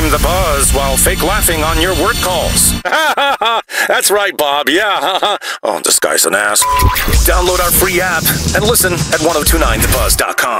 The Buzz while fake laughing on your word calls. That's right, Bob. Yeah. Oh, this guy's an ass. Download our free app and listen at 1029thebuzz.com.